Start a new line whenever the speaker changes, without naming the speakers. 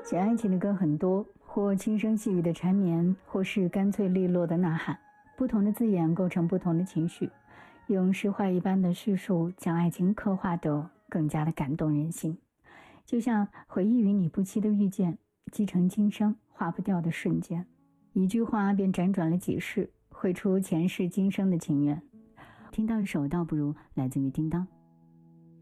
写爱情的歌很多，或轻声细语的缠绵，或是干脆利落的呐喊。不同的字眼构成不同的情绪，用诗画一般的叙述将爱情刻画得更加的感动人心。就像回忆与你不期的遇见，积成今生化不掉的瞬间，一句话便辗转了几世，绘出前世今生的情缘。听到一首倒不如，来自于叮当。